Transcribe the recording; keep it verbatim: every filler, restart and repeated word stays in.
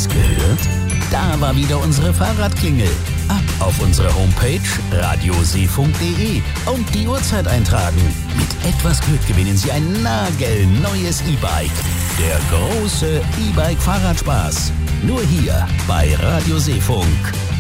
ich's gehört? Da war wieder unsere Fahrradklingel. Ab auf unsere Homepage radiosefunk punkt de und die Uhrzeit eintragen. Mit etwas Glück gewinnen Sie ein nagelneues E-Bike. Der große E-Bike-Fahrradspaß. Nur hier bei Radio Seefunk.